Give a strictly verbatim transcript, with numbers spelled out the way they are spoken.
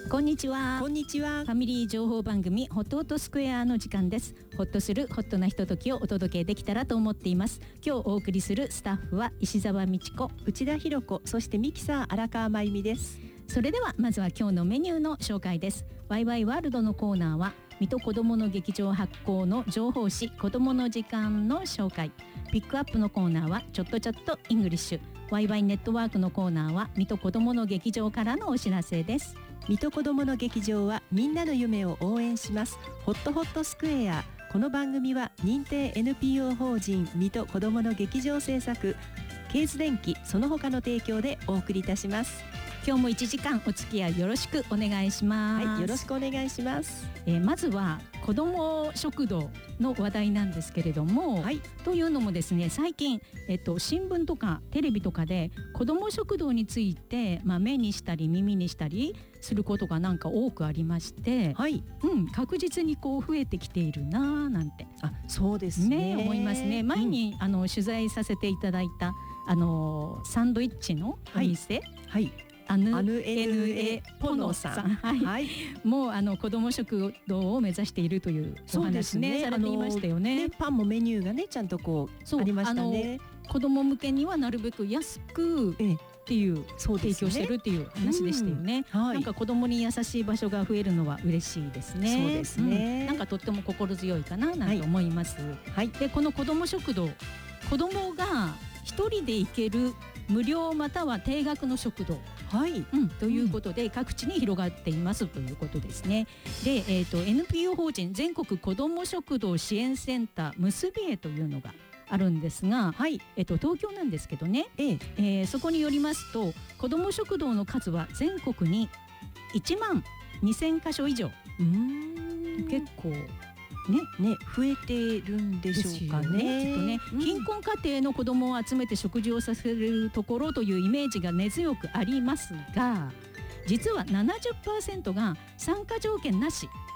こんにちは。 こんにちは。 ファミリー情報番組ホットホットスクエアの時間です。ホッとするホットなひとときをお届けできたらと思っています。今日お送りするスタッフは石澤美智子、 内田博子、そしてミキサー荒川真由美です。 それではまずは今日のメニューの紹介です。ワイワイワールドのコーナーは水戸こどもの劇場発行の情報誌子どもの時間の紹介。ピックアップのコーナーはちょっとちょっとイングリッシュ。ワイワイネットワークのコーナーは水戸こどもの劇場からのお知らせです。 水戸こどもの劇場はみんなの夢を応援します。ホットホットスクエア。この番組は認定 エヌピーオー 法人水戸こどもの劇場制作、ケーズ電機その他の提供でお送りいたします。 今日もいちじかんお付き合いよろしくお願いします。 はい、よろしくお願いします。 えー、まずは子ども食堂の話題なんですけれども、はい、というのもですね、最近、えっと、新聞とかテレビとかで子ども食堂について、まあ、目にしたり耳にしたりすることがなんか多くありまして、はい、うん、確実にこう増えてきているななんて、 あ、そうですね、 ね思いますね。前に、うん、あの取材させていただいたあのサンドイッチのお店、はい、はいアヌエヌエポノさん、はいはい、もうあの子ども食堂を目指しているというお話ね、されていましたよね。 ね、パンもメニューがねちゃんとこうありましたね。 子ども向けにはなるべく安くっていう、提供してるっていう話でしたよね、うん、はい、なんか子どもに優しい場所が増えるのは嬉しいですね。 そうですね、 うん、なんかとっても心強いかななんて思います、はい、でこの子ども食堂、子どもが一人で行ける無料または定額の食堂、はい、うん、ということで、うん、各地に広がっていますということですね。で、えーと、エヌピーオー 法人全国子ども食堂支援センターむすびえというのがあるんですが、はい、えーと、東京なんですけどね、えええー、そこによりますと子ども食堂の数は全国にいちまんにせんかしょ以上。うーん、結構ねね、増えてるんでしょうかね。 きっとね、うん、貧困家庭の子どもを集めて食事をさせるところというイメージが根強くありますが、実は ななじゅっパーセント が参加条件なし